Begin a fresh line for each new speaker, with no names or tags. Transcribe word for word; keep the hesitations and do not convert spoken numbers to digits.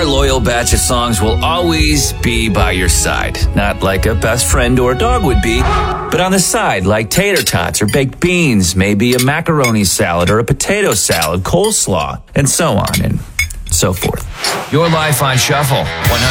Our loyal batch of songs will always be by your side. Not like a best friend or dog would be, but on the side like tater tots or baked beans, maybe a macaroni salad or a potato salad, coleslaw, and so on and so forth. Your Life on Shuffle. one hundred